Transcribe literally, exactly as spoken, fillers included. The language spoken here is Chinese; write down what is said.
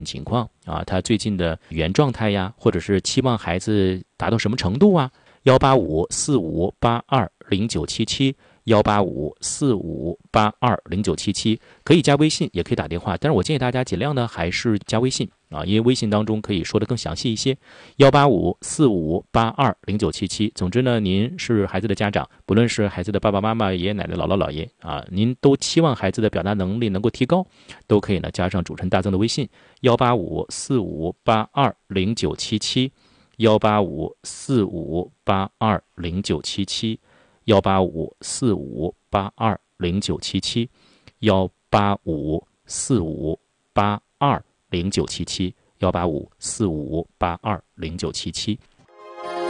情况啊，他最近的语言状态呀，或者是期望孩子达到什么程度啊？幺八五四五八二零九七七，幺八五四五八二零九七七，可以加微信，也可以打电话，但是我建议大家尽量呢还是加微信啊，因为微信当中可以说的更详细一些。幺八五四五八二零九七七。总之呢，您是孩子的家长，不论是孩子的爸爸妈妈、爷爷奶奶、姥姥姥爷啊，您都期望孩子的表达能力能够提高，都可以呢加上主持人大增的微信幺八五四五八二零九七七，幺八五四五八二零九七七，幺八五四五八二零九七七，幺八五四五八二零九七七，幺八五四五八二零九七七。